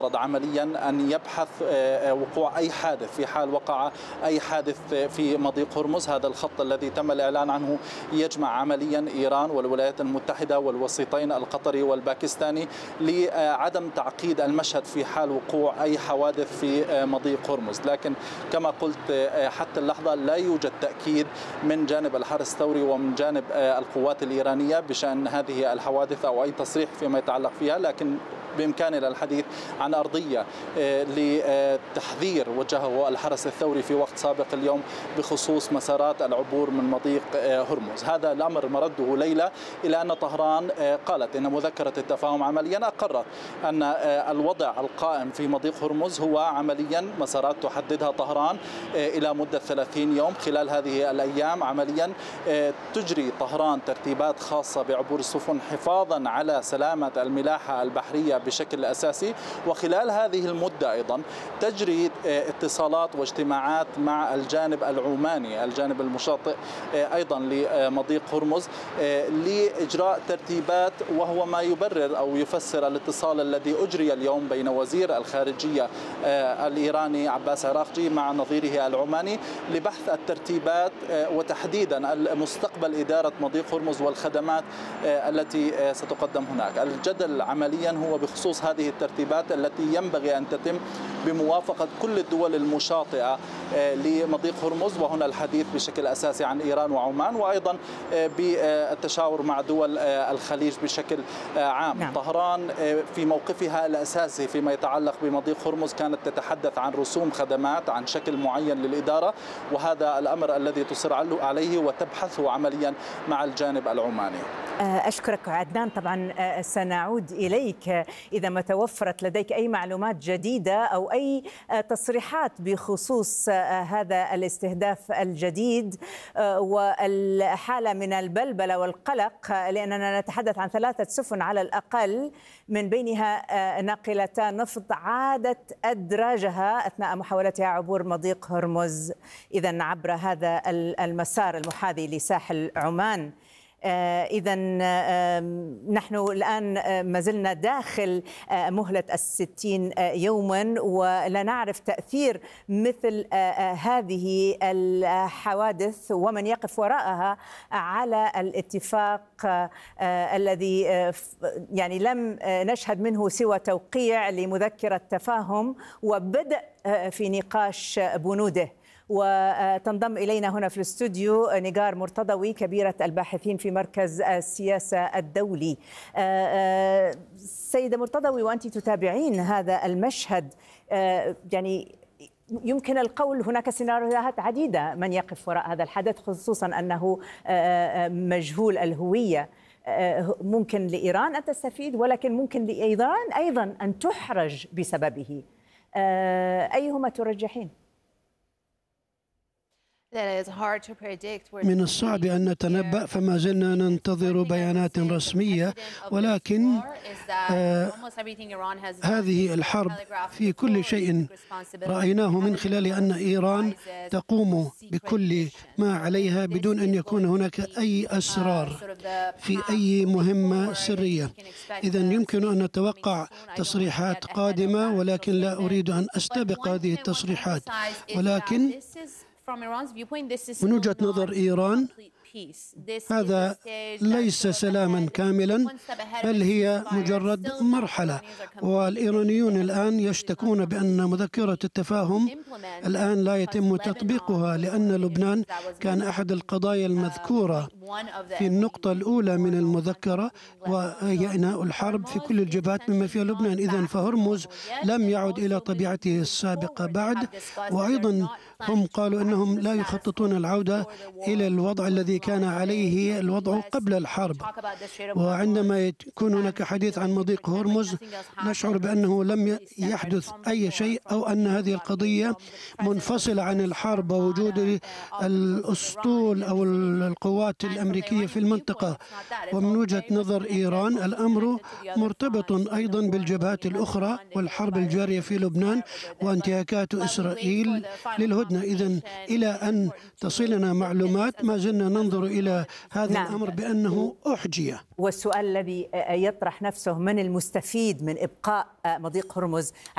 عمليا أن يبحث وقوع أي حادث في حال وقع أي حادث في مضيق هرمز. هذا الخط الذي تم الإعلان عنه يجمع عمليا إيران والولايات المتحدة والوسيطين القطري والباكستاني لعدم تعقيد المشهد في حال وقوع أي حوادث في مضيق هرمز. لكن كما قلت حتى اللحظة لا يوجد تأكيد من جانب الحرس الثوري ومن جانب القوات الإيرانية بشأن هذه الحوادث أو أي تصريح فيما يتعلق فيها، لكن بإمكاننا الحديث عن أرضية لتحذير وجهه الحرس الثوري في وقت سابق اليوم بخصوص مسارات العبور من مضيق هرمز. هذا الأمر مرده ليلة إلى أن طهران قالت إن مذكرة التفاهم عمليا أقرت أن الوضع القائم في مضيق هرمز هو عمليا مسارات تحددها طهران إلى مدة 30 يوم. خلال هذه الأيام عمليا تجري طهران ترتيبات خاصة بعبور السفن حفاظا على سلامة الملاحة البحرية بشكل أساسي، وخلال هذه المدة أيضا تجري اتصالات واجتماعات مع الجانب العماني الجانب المشاطئ أيضا لمضيق هرمز لإجراء ترتيبات، وهو ما يبرر أو يفسر الاتصال الذي أجري اليوم بين وزير الخارجية الإيراني عباس عراقجي مع نظيره العماني لبحث الترتيبات وتحديدا مستقبل إدارة مضيق هرمز والخدمات التي ستقدم هناك. الجدل عمليا هو بخصوص هذه الترتيبات التي ينبغي أن تتم بموافقة كل الدول المشاطئة لمضيق هرمز، وهنا الحديث بشكل أساسي عن إيران وعمان، وأيضا بالتشاور مع دول الخليج بشكل عام. نعم. طهران في موقفها الأساسي فيما يتعلق بمضيق هرمز كانت تتحدث عن رسوم خدمات، عن شكل معين للإدارة، وهذا الأمر الذي تصر عليه وتبحثه عمليا مع الجانب العماني. أشكرك عدنان. طبعا سنعود إليك إذا ما توفرت لديك أي معلومات جديدة أو أي تصريحات بخصوص هذا الاستهداف الجديد والحالة من البلبلة والقلق، لأننا نتحدث عن 3 سفن على الأقل من بينها ناقلتان نفط عادت أدراجها أثناء محاولتها عبور مضيق هرمز إذا عبر هذا المسار المحاذي لساحل عمان. إذا نحن الآن ما زلنا داخل مهلة 60 يوما، ولا نعرف تأثير مثل هذه الحوادث ومن يقف وراءها على الاتفاق الذي يعني لم نشهد منه سوى توقيع لمذكرة تفاهم وبدء في نقاش بنوده. وتنضم إلينا هنا في الاستوديو نيغار مرتضوي كبيرة الباحثين في مركز السياسة الدولي. سيدة مرتضوي، وأنت تتابعين هذا المشهد، يعني يمكن القول هناك سيناريوهات عديدة من يقف وراء هذا الحدث، خصوصا أنه مجهول الهوية. ممكن لإيران أن تستفيد، ولكن ممكن لإيران أيضا أن تحرج بسببه. أيهما ترجحين؟ من الصعب أن نتنبأ، فما زلنا ننتظر بيانات رسمية، ولكن هذه الحرب في كل شيء رأيناه من خلال أن إيران تقوم بكل ما عليها بدون أن يكون هناك أي أسرار في أي مهمة سرية. إذا يمكن أن نتوقع تصريحات قادمة، ولكن لا أريد أن أستبق هذه التصريحات. ولكن من وجهة نظر إيران هذا ليس سلاما كاملا، بل هي مجرد مرحلة. والإيرانيون الآن يشتكون بأن مذكرة التفاهم الآن لا يتم تطبيقها، لأن لبنان كان أحد القضايا المذكورة في النقطة الأولى من المذكرة، وهي إنهاء الحرب في كل الجبهات بما فيها لبنان. إذن فهرمز لم يعد إلى طبيعته السابقة بعد، وأيضا هم قالوا أنهم لا يخططون العودة إلى الوضع الذي كان عليه الوضع قبل الحرب. وعندما يكون هناك حديث عن مضيق هرمز نشعر بأنه لم يحدث أي شيء، أو أن هذه القضية منفصلة عن الحرب ووجود الأسطول أو القوات الأمريكية في المنطقة. ومن وجهة نظر إيران الأمر مرتبط أيضا بالجبهات الأخرى والحرب الجارية في لبنان وانتهاكات إسرائيل للهدنة. إذن إلى أن تصلنا معلومات ما زلنا ننظر إلى هذا الأمر بأنه أحجية. والسؤال الذي يطرح نفسه: من المستفيد من إبقاء مضيق هرمز